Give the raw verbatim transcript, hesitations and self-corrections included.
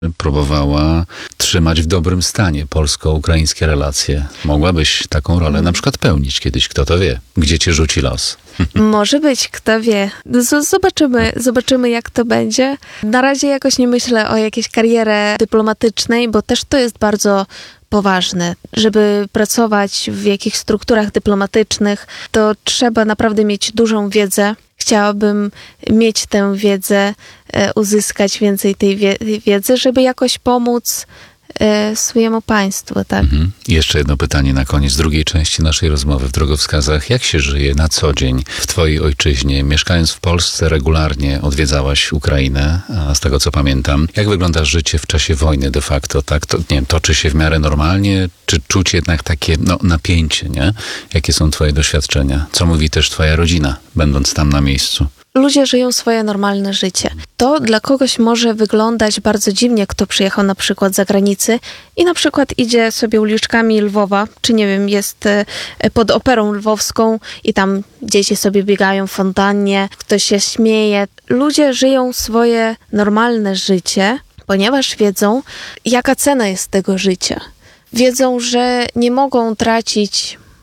próbowała trzymać w dobrym stanie polsko-ukraińskie relacje. Mogłabyś taką rolę na przykład pełnić kiedyś, kto to wie, gdzie cię rzuci los. Może być, kto wie. Z- Zobaczymy, zobaczymy jak to będzie. Na razie jakoś nie myślę o jakiejś karierze dyplomatycznej, bo też to jest bardzo poważne. Żeby pracować w jakichś strukturach dyplomatycznych, to trzeba naprawdę mieć dużą wiedzę. Chciałabym mieć tę wiedzę, e, uzyskać więcej tej wie- wiedzy, żeby jakoś pomóc e, swojemu państwu, tak? Mhm. I jeszcze jedno pytanie na koniec drugiej części naszej rozmowy w drogowskazach. Jak się żyje na co dzień w twojej ojczyźnie? Mieszkając w Polsce regularnie odwiedzałaś Ukrainę, a z tego co pamiętam. Jak wygląda życie w czasie wojny de facto? Tak, to, nie wiem, toczy się w miarę normalnie? Czy czuć jednak takie no, napięcie, nie? Jakie są twoje doświadczenia? Co mówi też twoja rodzina, będąc tam na miejscu? Ludzie żyją swoje normalne życie. To dla kogoś może wyglądać bardzo dziwnie, kto przyjechał na przykład z zagranicy i na przykład idzie sobie uliczkami Lwowa, czy nie wiem, jest e, pod Operą Lwowską i tam dzieci sobie biegają w fontannie, ktoś się śmieje. Ludzie żyją swoje normalne życie, ponieważ wiedzą, jaka cena jest tego życia. Wiedzą, że nie mogą tracić